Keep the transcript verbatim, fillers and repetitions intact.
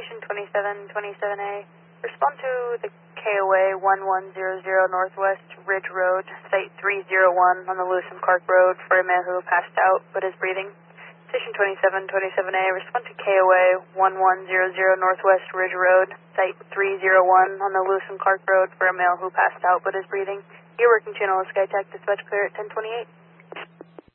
Station twenty-seven twenty-seven A. Respond to the K O A one one zero zero Northwest Ridge Road, Site three zero one on the Lewis and Clark Road for a male who passed out but is breathing. Station twenty-seven twenty-seven A. Respond to K O A one one zero zero Northwest Ridge Road, Site three zero one on the Lewis and Clark Road for a male who passed out but is breathing. Your working channel is SkyTech. Dispatch clear at ten twenty-eight.